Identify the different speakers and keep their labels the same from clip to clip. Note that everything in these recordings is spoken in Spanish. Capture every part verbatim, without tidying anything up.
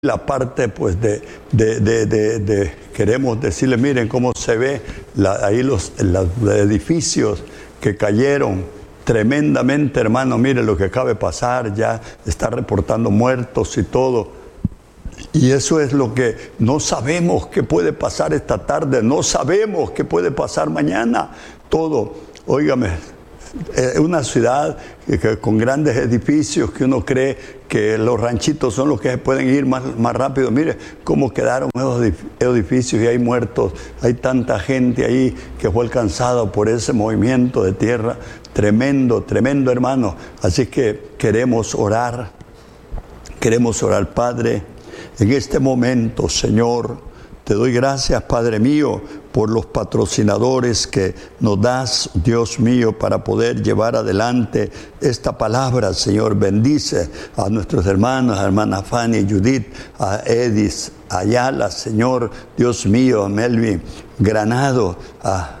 Speaker 1: la parte pues de, de, de, de, de queremos decirle, miren cómo se ve la, ahí los, los edificios que cayeron tremendamente, hermano. Miren lo que acaba de pasar, ya está reportando muertos y todo. Y eso es lo que no sabemos qué puede pasar esta tarde, no sabemos qué puede pasar mañana. Todo, óigame, es una ciudad que, con grandes edificios que uno cree que los ranchitos son los que pueden ir más, más rápido. Mire cómo quedaron esos edificios y hay muertos. Hay tanta gente ahí que fue alcanzada por ese movimiento de tierra. Tremendo, tremendo, hermano. Así que queremos orar, queremos orar, Padre. En este momento, Señor, te doy gracias, Padre mío, por los patrocinadores que nos das, Dios mío, para poder llevar adelante esta palabra, Señor. Bendice a nuestros hermanos, a hermana Fanny, Judith, a Edis, Ayala, Señor, Dios mío, a Melvin Granado, a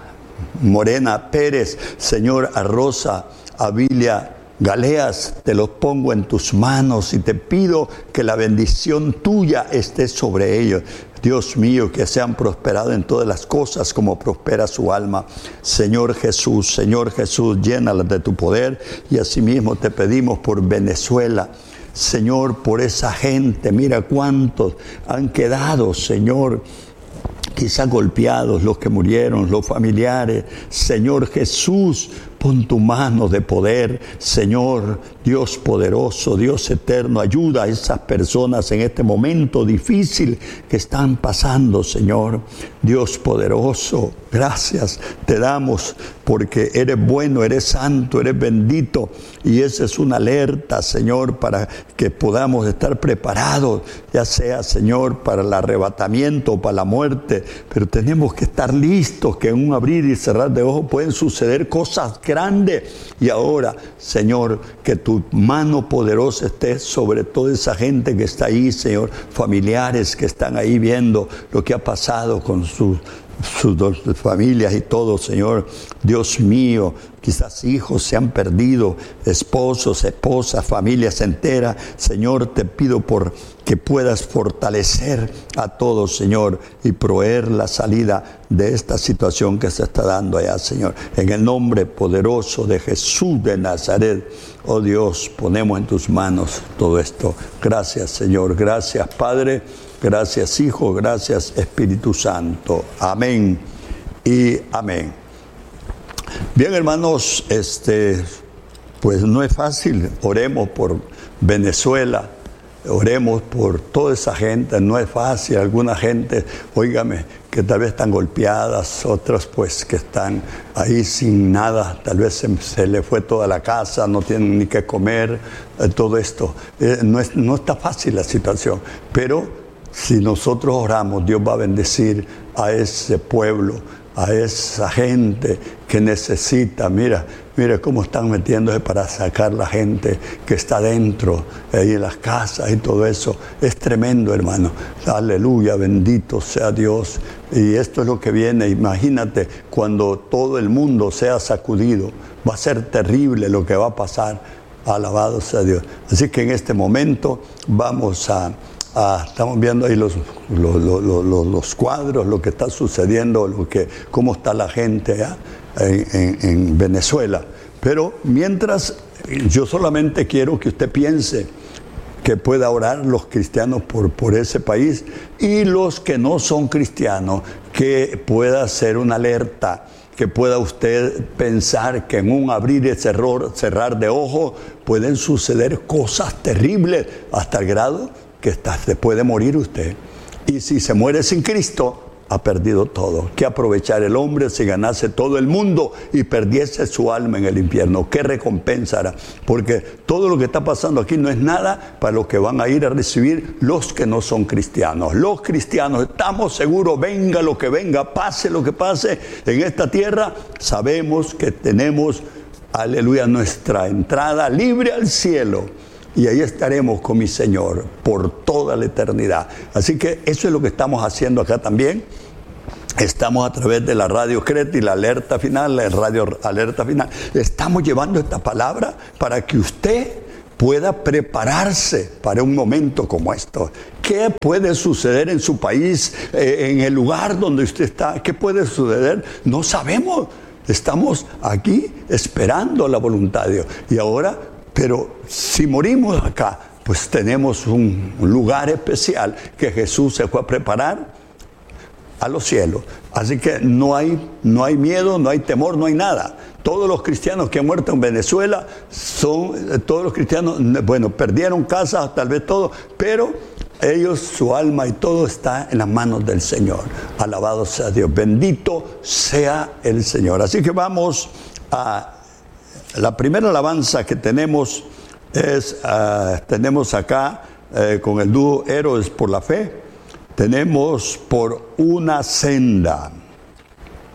Speaker 1: Morena Pérez, Señor, a Rosa, a Vilia Galeas, te los pongo en tus manos y te pido que la bendición tuya esté sobre ellos. Dios mío, que sean prosperados en todas las cosas como prospera su alma. Señor Jesús, Señor Jesús, llénalas de tu poder y asimismo te pedimos por Venezuela. Señor, por esa gente, mira cuántos han quedado, Señor, quizás golpeados, los que murieron, los familiares. Señor Jesús, pon tu mano de poder, Señor, Dios poderoso, Dios eterno, ayuda a esas personas en este momento difícil que están pasando, Señor. Dios poderoso, gracias te damos porque eres bueno, eres santo, eres bendito y esa es una alerta, Señor, para que podamos estar preparados, ya sea, Señor, para el arrebatamiento o para la muerte, pero tenemos que estar listos, que en un abrir y cerrar de ojos pueden suceder cosas grandes. Y ahora, Señor, que tu mano poderosa esté sobre toda esa gente que está ahí, Señor, familiares que están ahí viendo lo que ha pasado con sus, sus dos familias y todo, Señor. Dios mío, quizás hijos se han perdido, esposos, esposas, familias enteras. Señor, te pido por que puedas fortalecer a todos, Señor, y proveer la salida de esta situación que se está dando allá, Señor. En el nombre poderoso de Jesús de Nazaret, oh Dios, ponemos en tus manos todo esto. Gracias, Señor. Gracias, Padre. Gracias, Hijo. Gracias, Espíritu Santo. Amén y amén. Bien, hermanos, este, pues no es fácil. Oremos por Venezuela. Oremos por toda esa gente, no es fácil. Alguna gente, óigame, que tal vez están golpeadas, otras pues que están ahí sin nada, tal vez se, se le fue toda la casa, no tienen ni qué comer, eh, todo esto. Eh, no, es, no está fácil la situación, pero si nosotros oramos, Dios va a bendecir a ese pueblo, a esa gente que necesita. Mira, mira cómo están metiéndose para sacar la gente que está dentro, ahí en las casas y todo eso. Es tremendo, hermano. Aleluya, bendito sea Dios. Y esto es lo que viene. Imagínate cuando todo el mundo sea sacudido. Va a ser terrible lo que va a pasar. Alabado sea Dios. Así que en este momento vamos a... Ah, estamos viendo ahí los, los, los, los, los cuadros, lo que está sucediendo, lo que, cómo está la gente allá en, en, en Venezuela. Pero mientras, yo solamente quiero que usted piense que pueda orar los cristianos por, por ese país y los que no son cristianos, que pueda ser una alerta, que pueda usted pensar que en un abrir y cerrar, cerrar de ojos pueden suceder cosas terribles hasta el grado que está, se puede morir usted. Y si se muere sin Cristo, ha perdido todo. ¿Qué aprovechar el hombre si ganase todo el mundo y perdiese su alma en el infierno? ¿Qué recompensa hará? Porque todo lo que está pasando aquí no es nada para los que van a ir a recibir los que no son cristianos. Los cristianos, estamos seguros, venga lo que venga, pase lo que pase en esta tierra, sabemos que tenemos, aleluya, nuestra entrada libre al cielo. Y ahí estaremos con mi Señor por toda la eternidad. Así que eso es lo que estamos haciendo acá también. Estamos a través de la Radio Creta y la Alerta Final, la Radio Alerta Final. Estamos llevando esta palabra para que usted pueda prepararse para un momento como esto. ¿Qué puede suceder en su país, eh, en el lugar donde usted está? ¿Qué puede suceder? No sabemos. Estamos aquí esperando la voluntad de Dios. Y ahora, pero si morimos acá, pues tenemos un, un lugar especial que Jesús se fue a preparar a los cielos. Así que no hay, no hay miedo, no hay temor, no hay nada. Todos los cristianos que han muerto en Venezuela son, todos los cristianos, bueno, perdieron casa, tal vez todo, pero ellos, su alma y todo está en las manos del Señor. Alabado sea Dios, bendito sea el Señor. Así que vamos a la primera alabanza que tenemos, es, uh, tenemos acá uh, con el dúo Héroes por la Fe, tenemos Por una Senda.